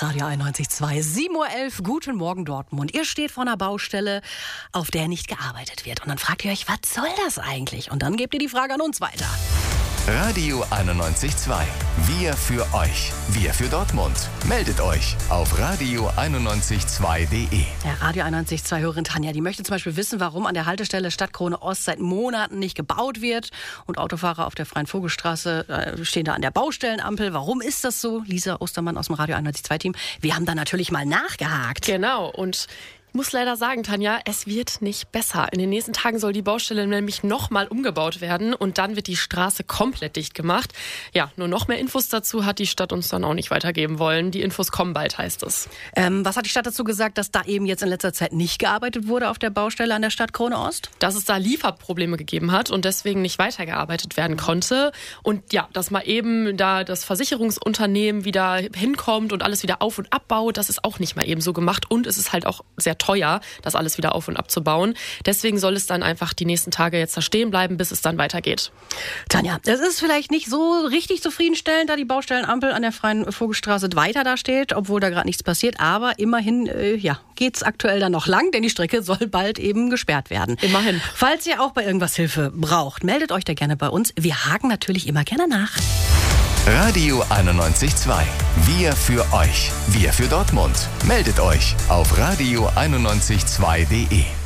Radio 91.2, 7:11 Uhr. Guten Morgen, Dortmund. Ihr steht vor einer Baustelle, auf der nicht gearbeitet wird. Und dann fragt ihr euch, was soll das eigentlich? Und dann gebt ihr die Frage an uns weiter. Radio 91.2. Wir für euch. Wir für Dortmund. Meldet euch auf radio912.de. Der Radio 91.2 Hörerin Tanja, die möchte zum Beispiel wissen, warum an der Haltestelle Stadtkrone Ost seit Monaten nicht gebaut wird. Und Autofahrer auf der Freien-Vogelstraße stehen da an der Baustellenampel. Warum ist das so? Lisa Ostermann aus dem Radio 91.2 Team. Wir haben da natürlich mal nachgehakt. Genau, und ich muss leider sagen, Tanja, es wird nicht besser. In den nächsten Tagen soll die Baustelle nämlich nochmal umgebaut werden und dann wird die Straße komplett dicht gemacht. Ja, nur noch mehr Infos dazu hat die Stadt uns dann auch nicht weitergeben wollen. Die Infos kommen bald, heißt es. Was hat die Stadt dazu gesagt, dass da eben jetzt in letzter Zeit nicht gearbeitet wurde auf der Baustelle an der Stadtkrone Ost? Dass es da Lieferprobleme gegeben hat und deswegen nicht weitergearbeitet werden konnte. Und ja, dass mal eben da das Versicherungsunternehmen wieder hinkommt und alles wieder auf- und abbaut, das ist auch nicht mal eben so gemacht. Und es ist halt auch sehr teuer, das alles wieder auf- und abzubauen. Deswegen soll es dann einfach die nächsten Tage jetzt da stehen bleiben, bis es dann weitergeht. Tanja, das ist vielleicht nicht so richtig zufriedenstellend, da die Baustellenampel an der Freien Vogelstraße weiter da steht, obwohl da gerade nichts passiert. Aber immerhin geht's aktuell dann noch lang, denn die Strecke soll bald eben gesperrt werden. Immerhin. Falls ihr auch bei irgendwas Hilfe braucht, meldet euch da gerne bei uns. Wir haken natürlich immer gerne nach. Radio 91.2. Wir für euch. Wir für Dortmund. Meldet euch auf radio912.de.